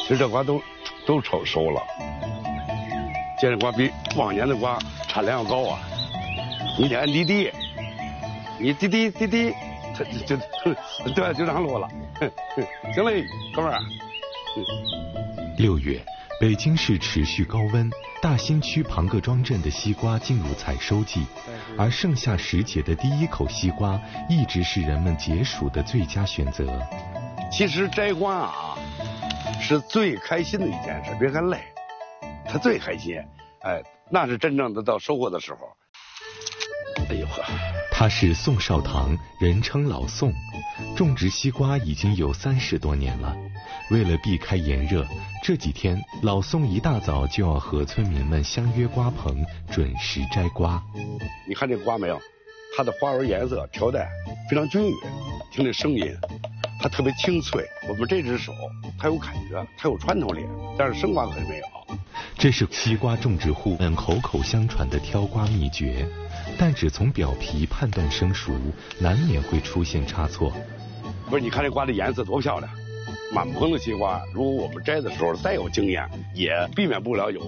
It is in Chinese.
其实这瓜都熟了，今年瓜比往年的瓜产量要高啊。你得按滴滴，你滴滴，它对，就让落了。行嘞，哥们儿。 6月，北京市持续高温，大兴区庞各庄镇的西瓜进入采收季，而盛夏时节的第一口西瓜一直是人们解暑的最佳选择。 其实摘瓜啊，是最开心的一件事，别看累，它最开心。哎，那是真正的到收获的时候。哎呦呵， 他是宋少棠，人称老宋，种植西瓜已经有30多年了。为了避开炎热，这几天老宋一大早就要和村民们相约瓜棚，准时摘瓜。 你看这瓜没有？它的花纹颜色条带非常均匀，听这声音，它特别清脆。我们这只手，它有感觉，它有穿透力，但是生瓜可是没有。 这是西瓜种植户们口口相传的挑瓜秘诀，但只从表皮判断生熟，难免会出现差错。 不是，你看这瓜的颜色多漂亮！满棚的西瓜，如果我们摘的时候再有经验，也避免不了有